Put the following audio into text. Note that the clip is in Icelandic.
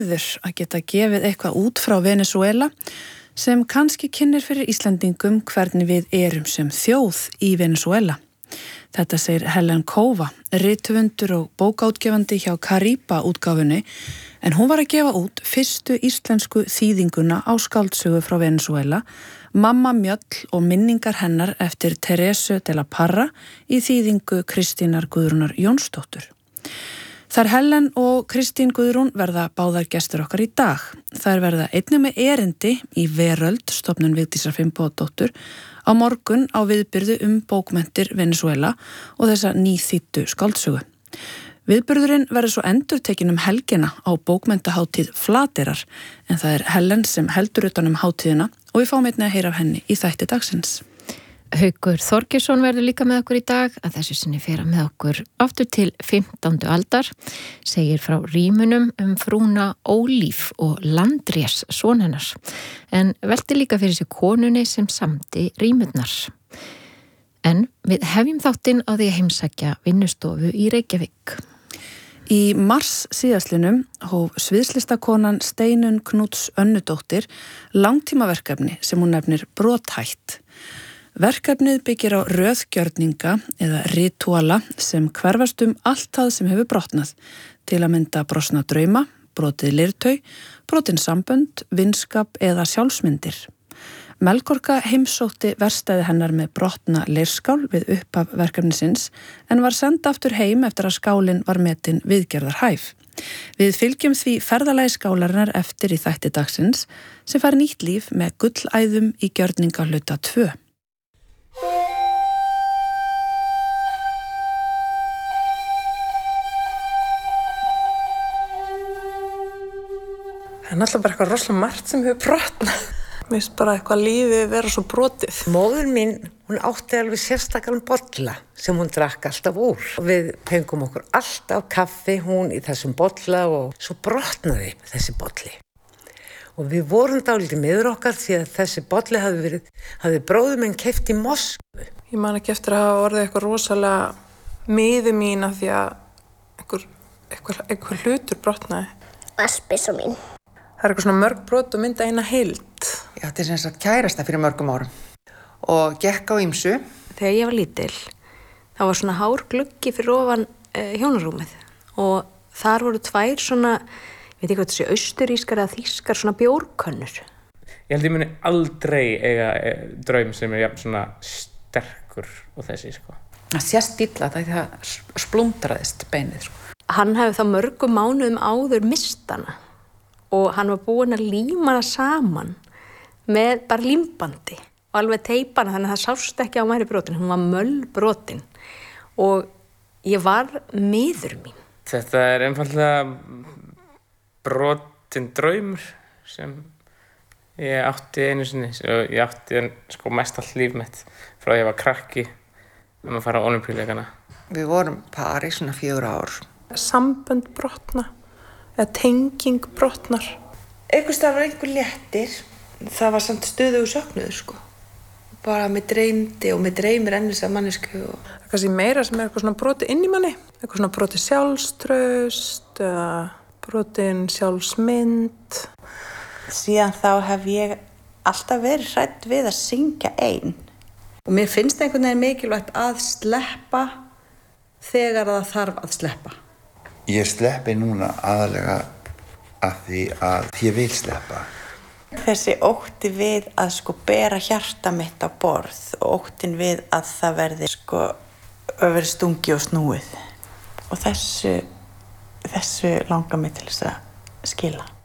Að geta gefið eitthvað út frá Venesúela sem kannski kynnir fyrir Íslendingum hvernig við erum sem þjóð í Venesúela. Þetta segir Helen Kova, rithöfundur og bókaútgefandi hjá Kariba útgáfunni, en hún var að gefa út fyrstu íslensku þýðinguna á skáldsögu frá Venesúela, Mamma Mjöll og minningar hennar eftir Teresu de la Parra í þýðingu Kristínar Guðrúnar Jónsdóttur. Þær Helen og Kristín Guðrún verða báðar gestur okkar í dag. Þær verða einnig með erindi í Veröld, stofnun Vigdísar Finnbogadóttur, á morgun á viðburði bókmenntir Venesúela og þessa nýþýddu skáldsögu. Viðburðurinn verður svo endurtekinn helgina á bókmenntahátíð Flateyrar, en það Helen sem heldur utan hátíðina og við fáum einnig að heyra af henni í þætti dagsins. Haukur Þorgeirsson verður líka með okkur í dag, að þessu sinni fer með okkur aftur til 15. aldar, segir frá rímunum frúna Ólíf og Landrés son hennar, en velti líka fyrir sig konunni sem samdi rímurnar. En við hefjum þáttinn á því að heimsækja vinnustofu í Reykjavík. Í mars síðastlinum hóf sviðslistakonan Steinunn Knúts Önnudóttir langtímaverkefni sem hún nefnir Brothætt. Verkefnið byggir á röðgjörninga eða ritúala sem hverfast allt það sem hefur brotnað, til að mynda brostna drauma, brotið leirtau, brotin sambönd, vinskap eða sjálfsmyndir. Melkorka heimsótti verkstæði hennar með brotna leirskál við upphaf verkefnisins en var send aftur heim eftir að skálinn var metin viðgerðarhæf. Við fylgjum því ferðalagi skálarinnar eftir í þætti dagsins sem fær nýtt líf með gullæðum í gjörningahluta 2. Það náttúrulega bara eitthvað rosalega margt sem hefur brotnað. Mér finnst bara eitthvað lífið vera svo brotið. Móður mín, hún átti alveg sérstakann bolla sem hún drakk alltaf úr. Við fengum okkur alltaf kaffi, hún í þessum bolla og svo brotnaði þessi bolli. Og við vorum dálítið miður okkar því að þessi bolli hafði bróðir minn keypt í Moskvu. Ég man ekki eftir að hafa orðið eitthvað rosalega miður mín af því að einhver hlutur brotnaði. Aspisa mín. Það eitthvað svona mörg brot og mynda eina heild. Ég átti sem sagt kærasta fyrir mörgum árum og gekk á ýmsu. Þegar ég var lítil, þá var svona hár gluggi fyrir ofan hjónarúmið og þar voru tvær svona, ég veit ekki hvað þessi austurískar eða þýskar svona bjórkönnur. Ég held ég muni aldrei eiga draum sem jafn svona sterkur og þessi, sko. Það sést illa það splundraðist beinið, sko. Hann hefði þá mörgum mánuðum áður mist hana og hann var búinn að líma hana saman með bara límbandi og alveg teipana þannig að það sást ekki á væri brotin, hún var möllbrotin og ég var miður mín. Þetta einfaldlega brotin draumur sem ég átti einu sinni og ég átti sko mest allt líf mitt frá ég var krakki að fara á Ólympíuleikana. Við vorum par í svona 4 ár. Sambönd brotna eða tenging brotnar. Einhvers staðar var einhver léttir, það var samt stöðugur söknuður, sko. Bara mig dreymdi og mig dreymir enn þessa mannesku. Það er kannski meira sem eitthvað svona brotið inn í manni, eitthvað svona brotið sjálfstraust eða brotin sjálfsmynd. Síðan þá hef ég alltaf verið hrædd við að syngja ein. Og mér finnst einhvern veginn mikilvægt að sleppa þegar það þarf að sleppa. Ég sleppi núna aðalega af því að ég vil sleppa. Þessi ótti við að sko bera hjarta mitt á borð og óttin við að það verði sko stungi og snúið. Og þessu langar mig til þess að skila.